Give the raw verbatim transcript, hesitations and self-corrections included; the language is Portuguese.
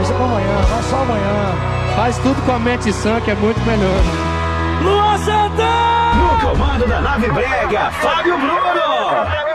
deixa pra amanhã, nós só amanhã. Faz tudo com a mente sã, que é muito melhor. Luan Santana! No comando da nave brega, Fábio Bruno!